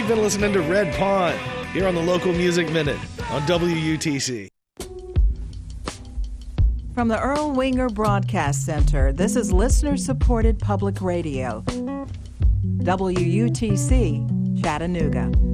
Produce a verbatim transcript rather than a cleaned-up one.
been listening to Red Pond here on the Local Music Minute on W U T C. From the Earl Winger Broadcast Center, this is listener-supported public radio. W U T C, Chattanooga.